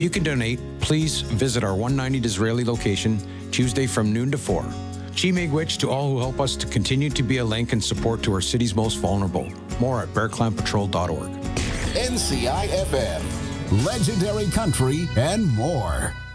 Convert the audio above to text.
You can donate. Please visit our 190 Disraeli location Tuesday from noon to 4. Chi Miigwech to all who help us to continue to be a link and support to our city's most vulnerable. More at bearclanpatrol.org. NCIFM, legendary country and more.